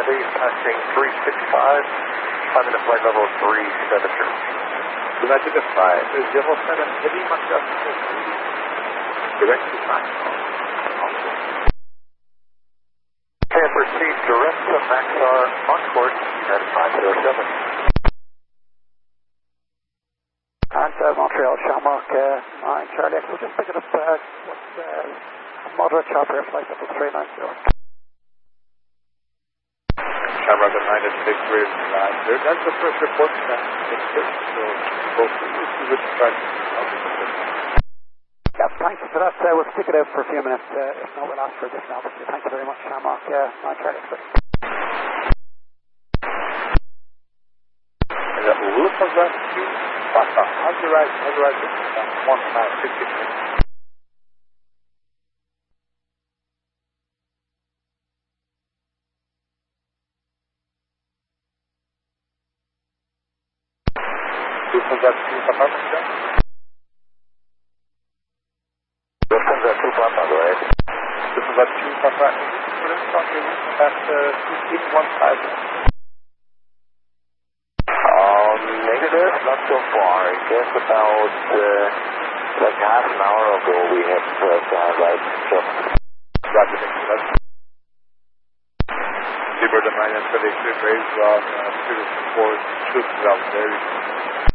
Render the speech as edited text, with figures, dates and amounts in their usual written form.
Heavy, passing 365, climbing to flight level 370. United 5, 07 Heavy, Manchester, direct to Maxar. Okay, proceed direct to Maxar on course, United 507. And Montreal, Shamrock, 9 Charlie X. We'll just pick it up, a moderate chopper, flight level 390. Shamrock at 9 at 6, we're there. That's the first report. So, both which track? Yeah, thank you for that. We'll stick it out for a few minutes. If not, we'll ask for additional. Obviously, thank you very much, Shamrock, 9 Charlie X. And that will look like that. How's your right? 1 5 60. Lufthansa 2 Papa, Lufthansa 2 Papa, go ahead. Lufthansa 2 Papa, at 2815. Negative, not so far. I guess about like half an hour ago we had right. So. Roger, thank you. Seabird 9 and 33, raise 2 to 4, 2 to 12, very